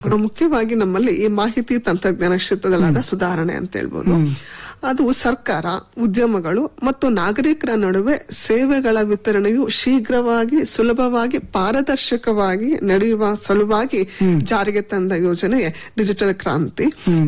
ಮುಖ್ಯವಾಗಿ ನಮ್ಮಲ್ಲಿ ಈ ಮಾಹಿತಿ ತಂತ್ರಜ್ಞಾನ ಕ್ಷೇತ್ರದಲ್ಲಾದ ಸುಧಾರಣೆ ಅಂತ ಹೇಳ್ಬೋದು. ಅದು ಸರ್ಕಾರ, ಉದ್ಯಮಗಳು ಮತ್ತು ನಾಗರಿಕರ ನಡುವೆ ಸೇವೆಗಳ ವಿತರಣೆಯು ಶೀಘ್ರವಾಗಿ, ಸುಲಭವಾಗಿ, ಪಾರದರ್ಶಕವಾಗಿ ನಡೆಯುವ ಸಲುವಾಗಿ ಜಾರಿಗೆ ತಂದ ಯೋಜನೆ ಡಿಜಿಟಲ್ ಕ್ರಾಂತಿ.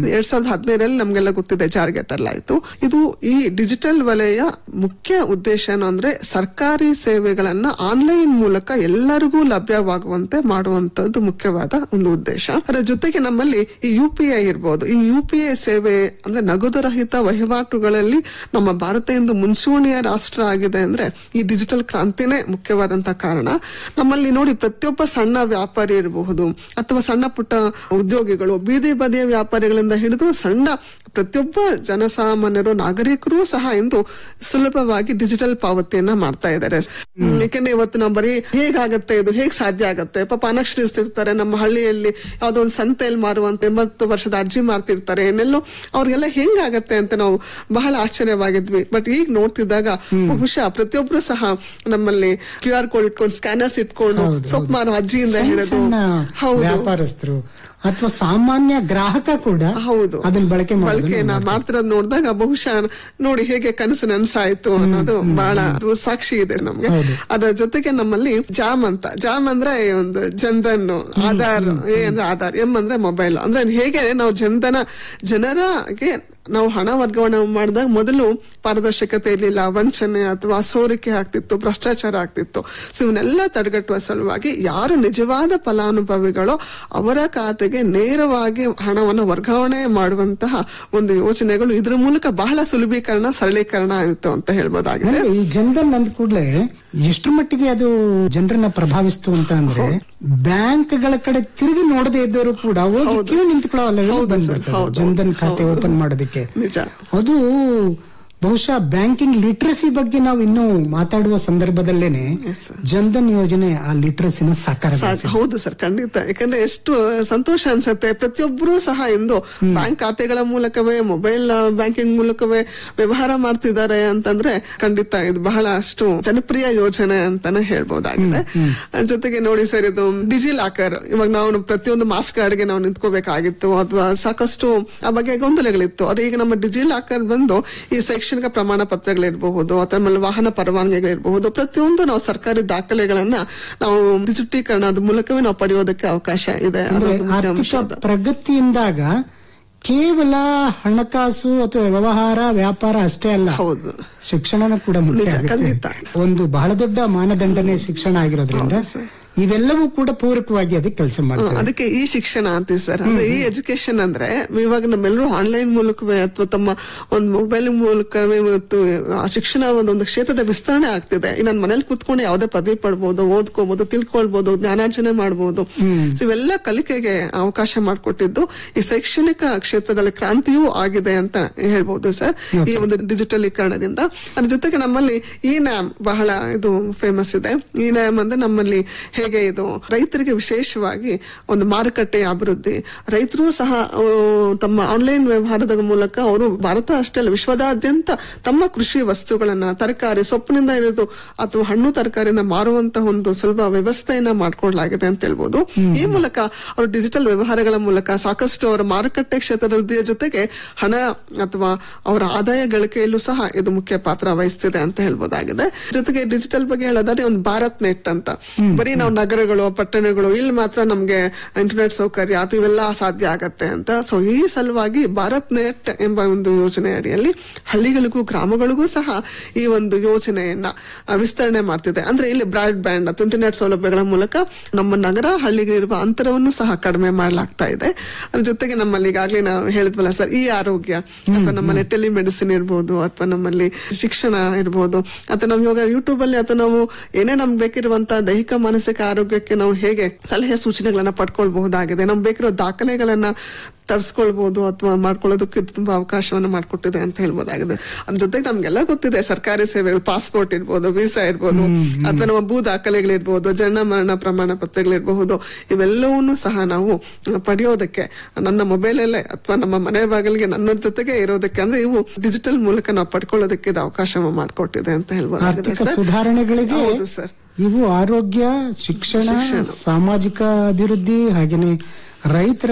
2015 ನಮ್ಗೆಲ್ಲ ಗೊತ್ತಿದೆ ಜಾರಿಗೆ ತರಲಾಯಿತು. ಇದು ಈ ಡಿಜಿಟಲ್ ವಲಯ ಮುಖ್ಯ ಉದ್ದೇಶ ಏನು ಅಂದ್ರೆ ಸರ್ಕಾರಿ ಸೇವೆಗಳನ್ನ ಆನ್ಲೈನ್ ಮೂಲಕ ಎಲ್ಲರಿಗೂ ಲಭ್ಯವಾಗುವಂತೆ ಮಾಡುವಂತದ್ದು ಮುಖ್ಯವಾದ ಒಂದು ಉದ್ದೇಶ. ಅದರ ಜೊತೆಗೆ ನಮ್ಮಲ್ಲಿ ಈ UPI ಇರ್ಬೋದು. ಈ UPI ಸೇವೆ ಅಂದ್ರೆ ನಗದು ರಹಿತ ವಹಿವಾಟುಗಳಲ್ಲಿ ನಮ್ಮ ಭಾರತ ಇಂದು ಮುಂಚೂಣಿಯ ರಾಷ್ಟ್ರ ಆಗಿದೆ ಅಂದ್ರೆ ಈ ಡಿಜಿಟಲ್ ಕ್ರಾಂತಿನೇ ಮುಖ್ಯವಾದಂತಹ ಕಾರಣ. ನಮ್ಮಲ್ಲಿ ನೋಡಿ, ಪ್ರತಿಯೊಬ್ಬ ಸಣ್ಣ ವ್ಯಾಪಾರಿ ಇರಬಹುದು ಅಥವಾ ಸಣ್ಣ ಪುಟ್ಟ ಉದ್ಯೋಗಿಗಳು, ಬೀದಿ ಬದಿಯ ವ್ಯಾಪಾರಿಗಳಿಂದ ಹಿಡಿದು ಸಣ್ಣ ಪ್ರತಿಯೊಬ್ಬ ಜನಸಾಮಾನ್ಯರು, ನಾಗರಿಕರು ಸಹ ಇಂದು ಸುಲಭವಾಗಿ ಡಿಜಿಟಲ್ ಪಾವತಿಯನ್ನ ಮಾಡ್ತಾ ಇದ್ದಾರೆ. ಯಾಕೆಂದ್ರೆ ಇವತ್ತು ನಾವು ಬರೀ ಹೇಗಾಗತ್ತೆ, ಇದು ಹೇಗ್ ಸಾಧ್ಯ ಆಗತ್ತೆ, ಪಾಪ ಅನಕ್ಷರಿಸ್ತಿರ್ತಾರೆ ನಮ್ಮ ಹಳ್ಳಿಯಲ್ಲಿ ಯಾವ್ದೋ ಒಂದು ಸಂತೆಯಲ್ಲಿ ಮಾರುವಂತ 80 ವರ್ಷದ ಅರ್ಜಿ ಮಾರ್ತಿರ್ತಾರೆ, ಏನೆಲ್ಲೋ ಅವ್ರಿಗೆಲ್ಲ ಹೆಂಗಾಗತ್ತೆ ಅಂತ ನಾವು ಬಹಳ ಆಶ್ಚರ್ಯವಾಗಿದ್ವಿ. ಬಟ್ ಈಗ ನೋಡ್ತಿದ್ದಾಗ ಬಹುಶಃ ಪ್ರತಿಯೊಬ್ರು ಸಹ ನಮ್ಮಲ್ಲಿ QR ಕೋಡ್ ಇಟ್ಕೊಂಡು, ಸ್ಕ್ಯಾನರ್ಸ್ ಇಟ್ಕೊಂಡು ಸೊಪ್ಪು ಮಾರೋ ಅಜ್ಜಿಯಿಂದ ಹಿಡಿದು ವ್ಯಾಪಾರಸ್ಥರು ಅಥವಾ ಸಾಮಾನ್ಯ ಗ್ರಾಹಕ ಕೂಡ ಹೌದು ಅದನ್ನ ಬಳಕೆ ಮಾಡ್ತಿರೋದು ನೋಡಿದಾಗ ಬಹುಶಃ ನೋಡಿ ಹೇಗೆ ಕನಸು ನನಸಾಯ್ತು ಅನ್ನೋದು ಬಹಳ ಸಾಕ್ಷಿ ಇದೆ ನಮ್ಗೆ. ಅದರ ಜೊತೆಗೆ ನಮ್ಮಲ್ಲಿ ಜಾಮ್ ಅಂದ್ರೆ ಒಂದು ಜನ್ಧನ್, ಆಧಾರ್, ಅಂದ್ರೆ ಆಧಾರ್, ಅಂದ್ರೆ ಮೊಬೈಲ್. ಅಂದ್ರೆ ಹೇಗೆ ನಾವು ಜನರಿಗೆ ನಾವು ಹಣ ವರ್ಗಾವಣೆ ಮಾಡಿದಾಗ ಮೊದಲು ಪಾರದರ್ಶಕತೆ ಇರಲಿಲ್ಲ, ವಂಚನೆ ಅಥವಾ ಸೋರಿಕೆ ಆಗ್ತಿತ್ತು, ಭ್ರಷ್ಟಾಚಾರ ಆಗ್ತಿತ್ತು. ಸೊ ಇವನ್ನೆಲ್ಲ ತಡೆಗಟ್ಟುವ ಸಲುವಾಗಿ ಯಾರು ನಿಜವಾದ ಫಲಾನುಭವಿಗಳೋ ಅವರ ಖಾತೆಗೆ ನೇರವಾಗಿ ಹಣವನ್ನು ವರ್ಗಾವಣೆ ಮಾಡುವಂತಹ ಒಂದು ಯೋಜನೆಗಳು ಇದ್ರ ಮೂಲಕ ಬಹಳ ಸುಲಭೀಕರಣ, ಸರಳೀಕರಣ ಆಯಿತು ಅಂತ ಹೇಳ್ಬೋದಾಗಿದೆ. ಈ ಜನ್ಧನ್ ಅಂದ ಕೂಡಲೇ ಎಷ್ಟರ ಮಟ್ಟಿಗೆ ಅದು ಜನರನ್ನ ಪ್ರಭಾವಿಸ್ತು ಅಂತ ಅಂದ್ರೆ, ಬ್ಯಾಂಕ್ಗಳ ಕಡೆ ತಿರುಗಿ ನೋಡದೇ ಇದ್ದವರು ಕೂಡ ಹೋಗಿ ಕ್ಯೂ ನಿಂತ್ಕೊಳ್ಳೋ ಜನ್ಧನ್ ಖಾತೆ ಓಪನ್ ಮಾಡೋದಕ್ಕೆ. ಅದು ಬಹುಶಃ ಬ್ಯಾಂಕಿಂಗ್ ಲಿಟ್ರಸಿ ಬಗ್ಗೆ ನಾವು ಇನ್ನೂ ಮಾತಾಡುವ ಸಂದರ್ಭದಲ್ಲೇನೆ ಜನ್ಧನ್ ಯೋಜನೆ ಆ ಲಿಟ್ರಸಿನ ಸಾಕಾರ. ಹೌದು ಸರ್, ಖಂಡಿತ. ಯಾಕಂದ್ರೆ ಎಷ್ಟು ಸಂತೋಷ ಅನ್ಸುತ್ತೆ. ಪ್ರತಿಯೊಬ್ಬರು ಸಹ ಇಂದು ಬ್ಯಾಂಕ್ ಖಾತೆಗಳ ಮೂಲಕವೇ, ಮೊಬೈಲ್ ಬ್ಯಾಂಕಿಂಗ್ ಮೂಲಕವೇ ವ್ಯವಹಾರ ಮಾಡ್ತಿದ್ದಾರೆ ಅಂತಂದ್ರೆ ಖಂಡಿತ ಇದು ಬಹಳ ಅಷ್ಟು ಜನಪ್ರಿಯ ಯೋಜನೆ ಅಂತಾನೆ ಹೇಳ್ಬಹುದಾಗಿದೆ. ಜೊತೆಗೆ ನೋಡಿ ಸರ್, ಇದು ಡಿಜಿ ಲಾಕರ್, ಇವಾಗ ನಾವು ಪ್ರತಿಯೊಂದು ಮಾಸ್ ಕಾರ್ಡ್ಗೆ ನಾವು ನಿಂತ್ಕೋಬೇಕಾಗಿತ್ತು ಅಥವಾ ಸಾಕಷ್ಟು ಆ ಬಗ್ಗೆ ಗೊಂದಲಗಳಿತ್ತು. ಅದು ಈಗ ನಮ್ಮ ಡಿಜಿ ಲಾಕರ್ ಬಂದು ಈ ಶೈಕ್ಷಣಿಕ ಪ್ರಮಾಣ ಪತ್ರಗಳಿರಬಹುದು ಅಥವಾ ವಾಹನ ಪರವಾನಗಿಗಳಿರಬಹುದು, ಪ್ರತಿಯೊಂದು ನಾವು ಸರ್ಕಾರಿ ದಾಖಲೆಗಳನ್ನ ನಾವು ಡಿಜಿಟೀಕರಣದ ಮೂಲಕವೇ ನಾವು ಪಡೆಯೋದಕ್ಕೆ ಅವಕಾಶ ಇದೆ. ಪ್ರಗತಿಯಿಂದಾಗ ಕೇವಲ ಹಣಕಾಸು ಅಥವಾ ವ್ಯವಹಾರ, ವ್ಯಾಪಾರ ಅಷ್ಟೇ ಅಲ್ಲ, ಹೌದು, ಶಿಕ್ಷಣ ಕೂಡ ಮುಖ್ಯ. ಒಂದು ಬಹಳ ದೊಡ್ಡ ಮಾನದಂಡನೆ ಶಿಕ್ಷಣ ಆಗಿರೋದ್ರಿಂದ ಇವೆಲ್ಲವೂ ಕೂಡ ಪೂರಕವಾಗಿ ಅದಕ್ಕೆ ಕೆಲಸ ಮಾಡ್ತಾರೆ. ಅದಕ್ಕೆ ಈ ಶಿಕ್ಷಣ ಅಂತೀವಿ ಸರ್. ಅಂದ್ರೆ ಈ ಎಜುಕೇಶನ್ ಅಂದ್ರೆ ಇವಾಗ ನಮ್ಮೆಲ್ಲರೂ ಆನ್ಲೈನ್ ಮೂಲಕವೇ ಅಥವಾ ತಮ್ಮ ಒಂದು ಮೊಬೈಲ್ ಮೂಲಕವೇ ಇವತ್ತು ಶಿಕ್ಷಣ ಒಂದು ಕ್ಷೇತ್ರದ ವಿಸ್ತರಣೆ ಆಗ್ತಿದೆ. ನನ್ನ ಮನೇಲಿ ಕೂತ್ಕೊಂಡು ಯಾವುದೇ ಪದವಿ ಪಡ್ಬೋದು, ಓದ್ಕೋಬಹುದು, ತಿಳ್ಕೊಳ್ಬಹುದು, ಜ್ಞಾನಾರ್ಜನೆ ಮಾಡಬಹುದು. ಇವೆಲ್ಲ ಕಲಿಕೆಗೆ ಅವಕಾಶ ಮಾಡಿಕೊಟ್ಟಿದ್ದು ಈ ಶೈಕ್ಷಣಿಕ ಕ್ಷೇತ್ರದಲ್ಲಿ ಕ್ರಾಂತಿಯೂ ಆಗಿದೆ ಅಂತ ಹೇಳ್ಬಹುದು ಸರ್, ಈ ಒಂದು ಡಿಜಿಟಲೀಕರಣದಿಂದ. ಅದ್ರ ಜೊತೆಗೆ ನಮ್ಮಲ್ಲಿ ಈ ನ್ಯಾಮ್ ಬಹಳ ಇದು ಫೇಮಸ್ ಇದೆ. ಈ ನ್ಯಾಮ್ ಅಂದ್ರೆ ನಮ್ಮಲ್ಲಿ ಹೇಗೆ ಇದು ರೈತರಿಗೆ ವಿಶೇಷವಾಗಿ ಒಂದು ಮಾರುಕಟ್ಟೆಯ ಅಭಿವೃದ್ಧಿ, ರೈತರು ಸಹ ತಮ್ಮ ಆನ್ಲೈನ್ ವ್ಯವಹಾರದ ಮೂಲಕ ಅವರು ಭಾರತ ಅಷ್ಟೇ ಅಲ್ಲ ವಿಶ್ವದಾದ್ಯಂತ ತಮ್ಮ ಕೃಷಿ ವಸ್ತುಗಳನ್ನ, ತರಕಾರಿ, ಸೊಪ್ಪಿನಿಂದ ಇರೋದು ಅಥವಾ ಹಣ್ಣು ತರಕಾರಿಯಿಂದ ಮಾರುವಂತಹ ಒಂದು ಸುಲಭ ವ್ಯವಸ್ಥೆಯನ್ನ ಮಾಡ್ಕೊಡ್ಲಾಗಿದೆ ಅಂತ ಹೇಳ್ಬೋದು. ಈ ಮೂಲಕ ಅವರು ಡಿಜಿಟಲ್ ವ್ಯವಹಾರಗಳ ಮೂಲಕ ಸಾಕಷ್ಟು ಅವರ ಮಾರುಕಟ್ಟೆ ಕ್ಷೇತ್ರದ ವೃದ್ಧಿಯ ಜೊತೆಗೆ ಹಣ ಅಥವಾ ಅವರ ಆದಾಯ ಗಳಿಕೆಯಲ್ಲೂ ಸಹ ಇದು ಮುಖ್ಯ ಪಾತ್ರ ವಹಿಸ್ತಿದೆ ಅಂತ ಹೇಳ್ಬೋದಾಗಿದೆ. ಜೊತೆಗೆ ಡಿಜಿಟಲ್ ಬಗ್ಗೆ ಹೇಳೋದಾದ್ರೆ ಒಂದು ಭಾರತ್ ನೆಟ್ ಅಂತ, ಬರೀ ನಾವು ನಗರಗಳು, ಪಟ್ಟಣಗಳು ಇಲ್ಲಿ ಮಾತ್ರ ನಮ್ಗೆ ಇಂಟರ್ನೆಟ್ ಸೌಕರ್ಯ ಅಥವಾ ಇವೆಲ್ಲ ಸಾಧ್ಯ ಆಗತ್ತೆ ಅಂತ. ಸೊ ಈ ಸಲುವಾಗಿ ಭಾರತ್ ನೆಟ್ ಎಂಬ ಒಂದು ಯೋಜನೆ ಅಡಿಯಲ್ಲಿ ಹಳ್ಳಿಗಳಿಗೂ ಗ್ರಾಮಗಳಿಗೂ ಸಹ ಈ ಒಂದು ಯೋಜನೆಯನ್ನ ವಿಸ್ತರಣೆ ಮಾಡ್ತಿದೆ. ಅಂದ್ರೆ ಇಲ್ಲಿ ಬ್ರಾಡ್ ಬ್ಯಾಂಡ್ ಅಥವಾ ಇಂಟರ್ನೆಟ್ ಸೌಲಭ್ಯಗಳ ಮೂಲಕ ನಮ್ಮ ನಗರ ಹಳ್ಳಿಗೆ ಇರುವ ಅಂತರವನ್ನು ಸಹ ಕಡಿಮೆ ಮಾಡಲಾಗ್ತಾ ಇದೆ. ಅದ್ರ ಜೊತೆಗೆ ನಮ್ಮಲ್ಲಿ ಈಗಾಗಲೇ ನಾವು ಹೇಳಿದ್ವಲ್ಲ ಸರ್, ಈ ಆರೋಗ್ಯ ಅಥವಾ ನಮ್ಮಲ್ಲಿ ಟೆಲಿಮೆಡಿಸಿನ್ ಇರ್ಬೋದು ಅಥವಾ ನಮ್ಮಲ್ಲಿ ಶಿಕ್ಷಣ ಇರ್ಬೋದು ಅಥವಾ ನಾವು ಇವಾಗ ಯೂಟ್ಯೂಬ್ ಅಲ್ಲಿ ಅಥವಾ ನಾವು ಏನೇ ನಮ್ಗೆ ಬೇಕಿರುವಂತಹ ದೈಹಿಕ ಮಾನಸಿಕ ಆರೋಗ್ಯಕ್ಕೆ ನಾವು ಹೇಗೆ ಸಲಹೆ ಸೂಚನೆಗಳನ್ನ ಪಡ್ಕೊಳ್ಬಹುದಾಗಿದೆ, ನಮ್ಗೆ ಬೇಕಿರೋ ದಾಖಲೆಗಳನ್ನ ತರಿಸ್ಕೊಳ್ಬಹುದು ಅಥವಾ ಮಾಡ್ಕೊಳ್ಳೋದಕ್ಕೆ ತುಂಬಾ ಅವಕಾಶವನ್ನ ಮಾಡ್ಕೊಟ್ಟಿದೆ ಅಂತ ಹೇಳ್ಬೋದಾಗಿದೆ. ಅದ್ರ ಜೊತೆಗೆ ನಮ್ಗೆಲ್ಲ ಗೊತ್ತಿದೆ ಸರ್ಕಾರಿ ಸೇವೆಗಳು, ಪಾಸ್ಪೋರ್ಟ್ ಇರ್ಬೋದು, ವೀಸಾ ಇರ್ಬೋದು ಅಥವಾ ನಮ್ಮ ಭೂ ದಾಖಲೆಗಳಿರ್ಬೋದು, ಜನನ ಮರಣ ಪ್ರಮಾಣ ಪತ್ರಗಳಿರಬಹುದು, ಇವೆಲ್ಲವನ್ನೂ ಸಹ ನಾವು ಪಡೆಯೋದಕ್ಕೆ ನನ್ನ ಮೊಬೈಲಲ್ಲೇ ಅಥವಾ ನಮ್ಮ ಮನೆ ಬಾಗಿಲಿಗೆ ನನ್ನ ಜೊತೆಗೆ ಇರೋದಕ್ಕೆ ಅಂದ್ರೆ ಇವು ಡಿಜಿಟಲ್ ಮೂಲಕ ನಾವು ಪಡ್ಕೊಳ್ಳೋದಕ್ಕೆ ಇದು ಅವಕಾಶ ಮಾಡ್ಕೊಟ್ಟಿದೆ ಅಂತ ಹೇಳ್ಬೋದಾಗಿದೆ. ಸುಧಾರಣೆಗಳಿಗೆ ಇವು ಆರೋಗ್ಯ, ಶಿಕ್ಷಣ, ಸಾಮಾಜಿಕ ಅಭಿವೃದ್ಧಿ, ಹಾಗೇನೆ ರೈತರ